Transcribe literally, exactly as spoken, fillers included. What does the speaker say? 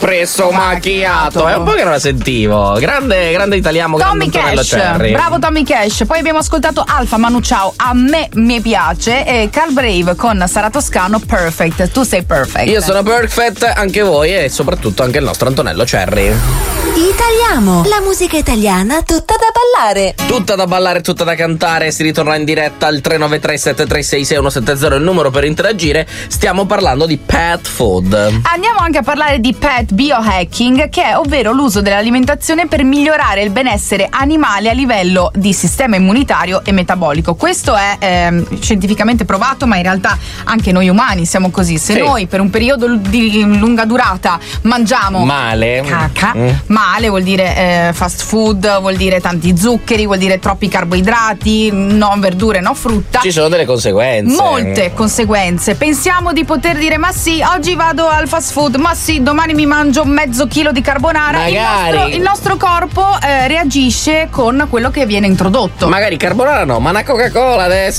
espresso macchiato. È un po' che non la sentivo. Grande, grande italiano, grande Tommy Antonello Cash, Cherry. bravo Tommy Cash. Poi abbiamo ascoltato Alfa Manu Ciao, a me mi piace, e Carl Brave con Sara Toscano, Perfect. Tu sei perfect. Io sono perfect, anche voi e soprattutto anche il nostro Antonello Cherry. Italiamo, la musica italiana tutta da ballare. Tutta da ballare, tutta da cantare. Si ritorna in diretta al tre nove tre sette tre sei sei uno sette zero, il numero per interagire. Stiamo parlando di pet food. Andiamo anche a parlare di pet biohacking, che è ovvero l'uso dell'alimentazione per migliorare il benessere animale a livello di sistema immunitario e metabolico. Questo è eh, scientificamente provato, ma in realtà anche noi umani siamo così. Se sì. noi per un periodo di lunga durata mangiamo male, caca, mm. male vuol dire eh, fast food, vuol dire tanti zuccheri, vuol dire troppi carboidrati, no verdure, no frutta. Ci sono delle conseguenze. Molte conseguenze. Pensiamo di poter dire: ma sì, oggi vado al fast food, ma sì, domani mi mangio mezzo chilo di carbonara. Magari. Il nostro, il nostro corpo eh, reagisce con quello che viene introdotto. Magari carbonara no, ma una Coca-Cola adesso.